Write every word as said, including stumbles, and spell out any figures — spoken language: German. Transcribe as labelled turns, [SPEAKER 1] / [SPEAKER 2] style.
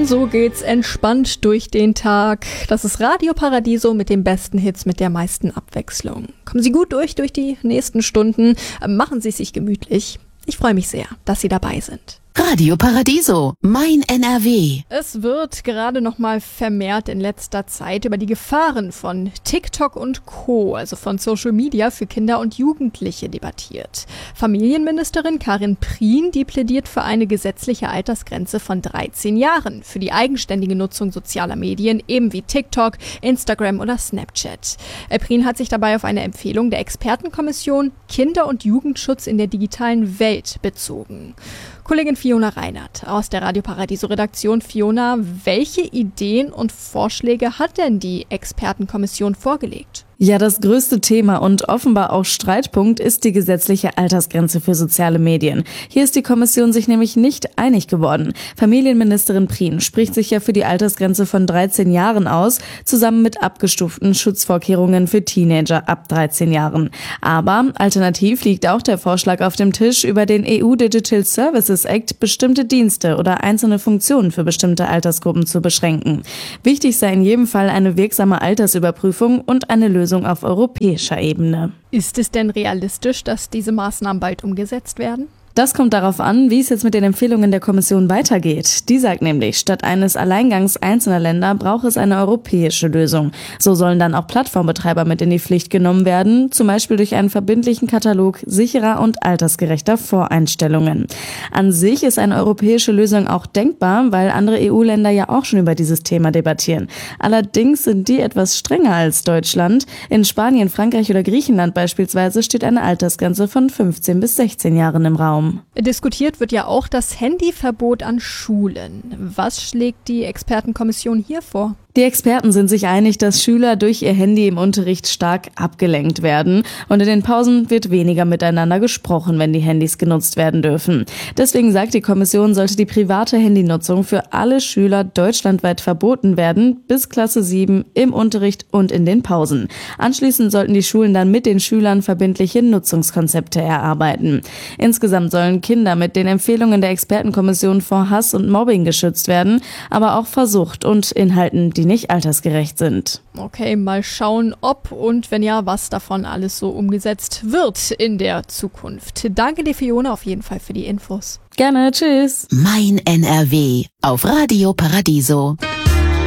[SPEAKER 1] Und so geht's entspannt durch den Tag. Das ist Radio Paradiso mit den besten Hits, mit der meisten Abwechslung. Kommen Sie gut durch, durch die nächsten Stunden. Machen Sie es sich gemütlich. Ich freue mich sehr, dass Sie dabei sind.
[SPEAKER 2] Radio Paradiso, mein N R W.
[SPEAKER 1] Es wird gerade noch mal vermehrt in letzter Zeit über die Gefahren von TikTok und Co., also von Social Media für Kinder und Jugendliche, debattiert. Familienministerin Karin Prien, die plädiert für eine gesetzliche Altersgrenze von dreizehn Jahren für die eigenständige Nutzung sozialer Medien, eben wie TikTok, Instagram oder Snapchat. Prien hat sich dabei auf eine Empfehlung der Expertenkommission Kinder- und Jugendschutz in der digitalen Welt bezogen. Kollegin Fiona Reinert aus der Radio Paradiso-Redaktion. Fiona, welche Ideen und Vorschläge hat denn die Expertenkommission vorgelegt?
[SPEAKER 3] Ja, das größte Thema und offenbar auch Streitpunkt ist die gesetzliche Altersgrenze für soziale Medien. Hier ist die Kommission sich nämlich nicht einig geworden. Familienministerin Prien spricht sich ja für die Altersgrenze von dreizehn Jahren aus, zusammen mit abgestuften Schutzvorkehrungen für Teenager ab dreizehn Jahren. Aber alternativ liegt auch der Vorschlag auf dem Tisch, über den E U Digital Services Act bestimmte Dienste oder einzelne Funktionen für bestimmte Altersgruppen zu beschränken. Wichtig sei in jedem Fall eine wirksame Altersüberprüfung und eine Lösung auf europäischer Ebene.
[SPEAKER 1] Ist es denn realistisch, dass diese Maßnahmen bald umgesetzt werden?
[SPEAKER 3] Das kommt darauf an, wie es jetzt mit den Empfehlungen der Kommission weitergeht. Die sagt nämlich, statt eines Alleingangs einzelner Länder braucht es eine europäische Lösung. So sollen dann auch Plattformbetreiber mit in die Pflicht genommen werden, zum Beispiel durch einen verbindlichen Katalog sicherer und altersgerechter Voreinstellungen. An sich ist eine europäische Lösung auch denkbar, weil andere E U-Länder ja auch schon über dieses Thema debattieren. Allerdings sind die etwas strenger als Deutschland. In Spanien, Frankreich oder Griechenland beispielsweise steht eine Altersgrenze von fünfzehn bis sechzehn Jahren im Raum.
[SPEAKER 1] Diskutiert wird ja auch das Handyverbot an Schulen. Was schlägt die Expertenkommission hier vor?
[SPEAKER 3] Die Experten sind sich einig, dass Schüler durch ihr Handy im Unterricht stark abgelenkt werden und in den Pausen wird weniger miteinander gesprochen, wenn die Handys genutzt werden dürfen. Deswegen sagt die Kommission, sollte die private Handynutzung für alle Schüler deutschlandweit verboten werden, bis Klasse sieben im Unterricht und in den Pausen. Anschließend sollten die Schulen dann mit den Schülern verbindliche Nutzungskonzepte erarbeiten. Insgesamt sollen Kinder mit den Empfehlungen der Expertenkommission vor Hass und Mobbing geschützt werden, aber auch vor Sucht und Inhalten, die nicht altersgerecht sind.
[SPEAKER 1] Okay, mal schauen, ob und wenn ja, was davon alles so umgesetzt wird in der Zukunft. Danke dir, Fiona, auf jeden Fall für die Infos.
[SPEAKER 3] Gerne, tschüss.
[SPEAKER 2] Mein N R W auf Radio Paradiso.